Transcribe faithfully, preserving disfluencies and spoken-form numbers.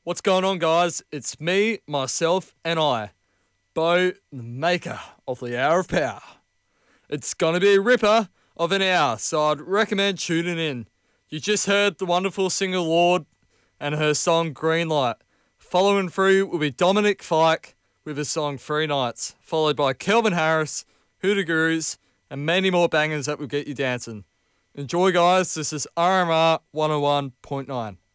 What's going on, guys? It's me, myself, and I, Bo, the maker of the Hour of Power. It's going to be a ripper of an hour, so I'd recommend tuning in. You just heard the wonderful singer Lorde and her song Green Light. Following through will be Dominic Fike with his song Three Nights, followed by Kelvin Harris, Hoota Gurus, and many more bangers that will get you dancing. Enjoy, guys. This is R M R one oh one point nine.